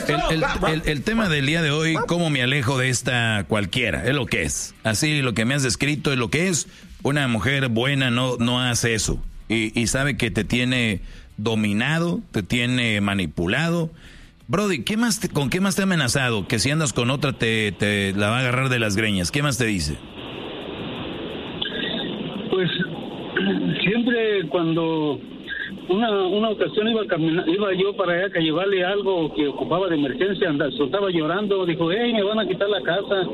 El tema del día de hoy, cómo me alejo de esta cualquiera, es lo que es. Así lo que me has descrito es lo que es. Una mujer buena no hace eso. Y sabe que te tiene dominado, te tiene manipulado. Brody, ¿con qué más te ha amenazado? Que si andas con otra te la va a agarrar de las greñas. ¿Qué más te dice? Pues siempre cuando una ocasión iba yo para allá a llevarle algo que ocupaba de emergencia, estaba llorando, dijo, hey, me van a quitar la casa.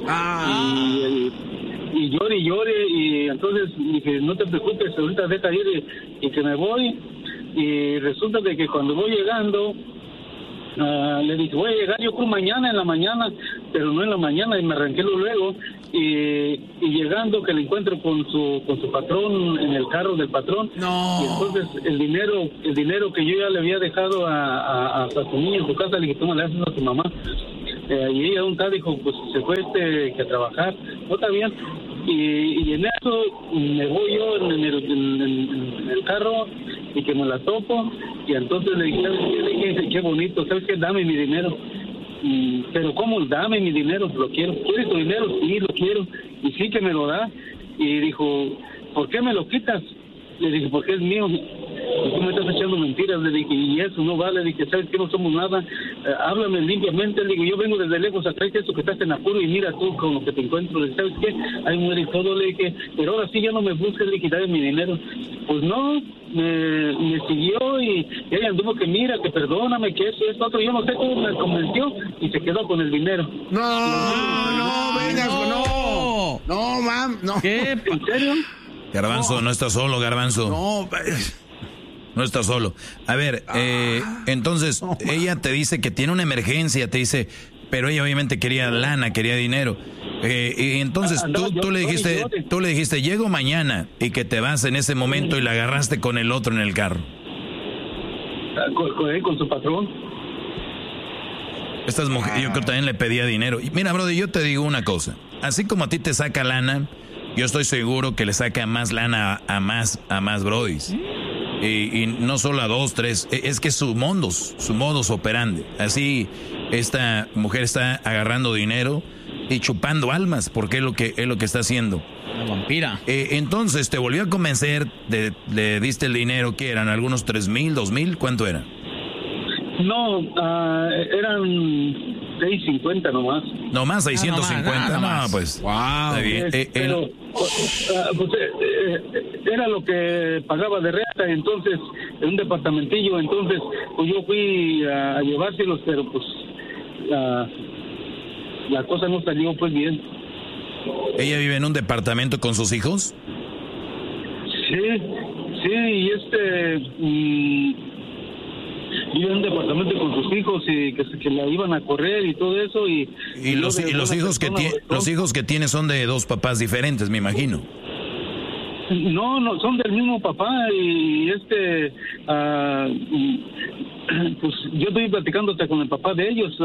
Y llore, y entonces dije, no te preocupes, ahorita deja ir y que me voy. Y resulta de que cuando voy llegando, le dije, voy a llegar yo creo mañana en la mañana, pero no en la mañana, y me arranqué luego, y llegando que le encuentro con su patrón en el carro del patrón. No. Y entonces el dinero que yo ya le había dejado a su niña en su casa, le dije, toma, le haces a tu mamá. Y ella un tal dijo, pues se fue que a trabajar, no está bien. Y en eso me voy yo en el carro y que me la topo, y entonces le dije, qué bonito, ¿sabes qué? Dame mi dinero. Pero ¿cómo? Dame mi dinero, lo quiero. ¿Quieres tu dinero? Sí, lo quiero. Y sí que me lo da. Y dijo, ¿por qué me lo quitas? Le dije, porque es mío. Y tú me estás echando mentiras. Le dije, y eso no vale. Le dije, ¿sabes qué? No somos nada. Háblame limpiamente. Le digo, yo vengo desde lejos a traerte esto que estás en apuro y mira tú con lo que te encuentro. Le dije, ¿sabes qué? Ahí muere y todo. Le dije, pero ahora sí ya no me busques. Le dije, dame mi dinero. Pues no, me siguió y ella anduvo que mira, que perdóname, que eso, esto, otro. Yo no sé cómo me convenció y se quedó con el dinero. No, vengas, no. No, mam, no. ¿Qué? ¿En serio? Garbanzo, no estás solo, Garbanzo. No estás solo. A ver, entonces, ella te dice que tiene una emergencia, te dice, pero ella obviamente quería lana, quería dinero. Y entonces tú le dijiste, llego mañana, y que te vas en ese momento y la agarraste con el otro en el carro. Con su patrón. Estas mujeres, yo creo que también le pedía dinero. Y mira, brother, yo te digo una cosa. Así como a ti te saca lana, yo estoy seguro que le saca más lana a más brodis. Y no solo a 2, 3, es que su modus operandi. Así esta mujer está agarrando dinero y chupando almas, porque es lo que está haciendo. Una vampira. Entonces te volvió a convencer, le diste el dinero, ¿qué eran? ¿Algunos 3,000, 2,000? ¿Cuánto era? No, eran 650 nomás. ¿Nomás 650? No, pues. Wow. Está bien. Pero era lo que pagaba de renta, entonces, en un departamentillo. Entonces, pues yo fui a llevárselos, pero pues la cosa no salió pues bien. ¿Ella vive en un departamento con sus hijos? Sí, y vive en un departamento con sus hijos y que la iban a correr y todo eso. Y los hijos que tiene son de 2 papás diferentes, me imagino. No, son del mismo papá y pues yo estoy platicándote con el papá de ellos.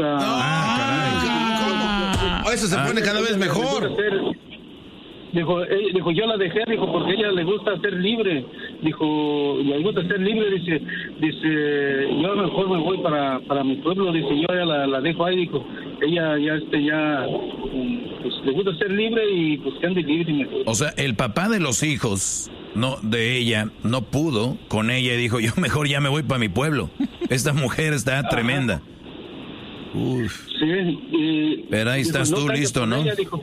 ¿Cómo? Eso se pone cada vez mejor. Dijo, yo la dejé, dijo, porque a ella le gusta ser libre. Dijo, le gusta ser libre, dice, yo mejor me voy para mi pueblo, dice, yo ya la dejo ahí, dijo, ella pues le gusta ser libre y pues que ande libre y mejor. O sea, el papá de los hijos, de ella, no pudo con ella y dijo, yo mejor ya me voy para mi pueblo. Esta mujer está tremenda. Uf. Sí. Pero ahí estás tú listo, ¿no? Ella dijo,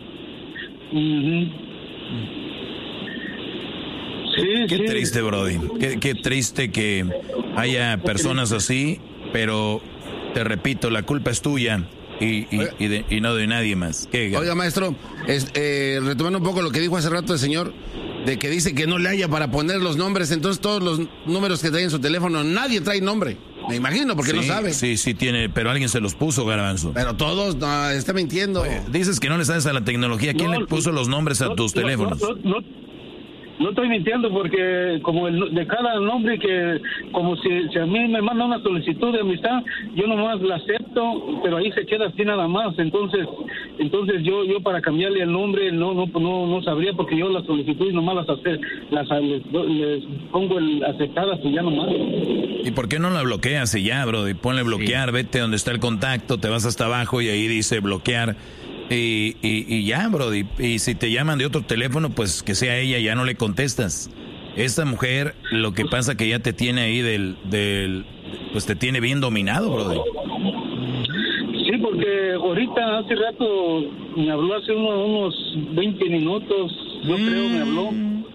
Qué triste, Brody. Qué triste que haya personas así, pero te repito, la culpa es tuya y no de nadie más. Oiga, maestro, retomando un poco lo que dijo hace rato el señor, de que dice que no le haya para poner los nombres, entonces todos los números que trae en su teléfono, nadie trae nombre. Me imagino, porque no sabe. Sí tiene, pero alguien se los puso, Garbanzo. Pero todos, no, está mintiendo. Oye, dices que no le sabes a la tecnología. ¿Quién le puso los nombres a tus teléfonos? No estoy mintiendo, porque como de cada nombre, que como si a mí me manda una solicitud de amistad, yo nomás la acepto bonito, pero ahí se queda así nada más. Entonces yo para cambiarle el nombre no sabría, porque yo las solicitudes nomás les pongo el aceptadas y ya nomás. ¿Y por qué no la bloqueas y ya, bro? Y ponle bloquear, vete donde está el contacto, te vas hasta abajo y ahí dice bloquear. Y ya, bro. Y si te llaman de otro teléfono, pues que sea ella, ya no le contestas. Esta mujer, lo que pasa que ya te tiene ahí pues te tiene bien dominado, bro. Sí, porque ahorita hace rato me habló, hace unos 20 minutos, yo creo me habló.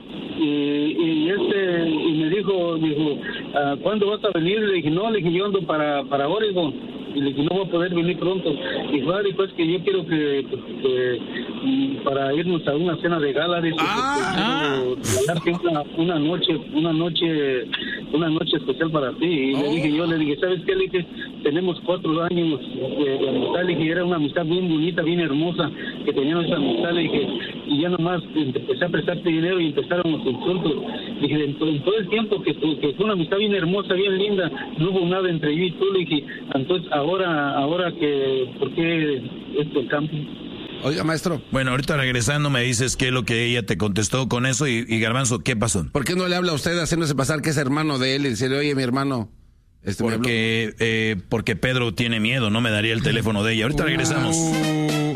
Y me dijo, ¿cuándo vas a venir? Le dije, no, yo ando para Oregon. Y le dije, no voy a poder venir pronto. Y pues que yo quiero que para irnos a una cena de gala, dice, una noche especial para ti. Y le dije, ¿sabes qué? Le dije, tenemos 4 años de amistad. Le dije, era una amistad bien bonita, bien hermosa, que teníamos esa amistad. Le dije, y ya nomás empecé a prestarte dinero y empezaron los insultos. Le dije, en todo el tiempo que fue una amistad bien hermosa, bien linda, no hubo nada entre yo y tú. Le dije, entonces ahora que, ¿por qué esto cambia? Oiga, maestro. Bueno, ahorita regresando me dices qué es lo que ella te contestó con eso y Garbanzo, ¿qué pasó? ¿Por qué no le habla a usted haciéndose pasar que es hermano de él y decirle, oye, mi hermano? Porque Pedro tiene miedo, no me daría el teléfono de ella. Ahorita regresamos.